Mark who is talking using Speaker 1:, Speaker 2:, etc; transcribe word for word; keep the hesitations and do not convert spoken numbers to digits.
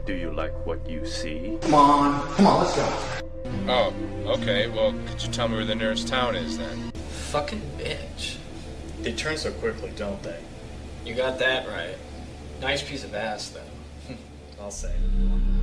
Speaker 1: Do you like what you see?
Speaker 2: Come on, come on, let's go.
Speaker 3: Oh, okay, well, could you tell me where the nearest town is then?
Speaker 4: Fucking bitch.
Speaker 5: They turn so quickly, don't they?
Speaker 4: You got that right. Nice piece of ass, though.
Speaker 5: I'll say.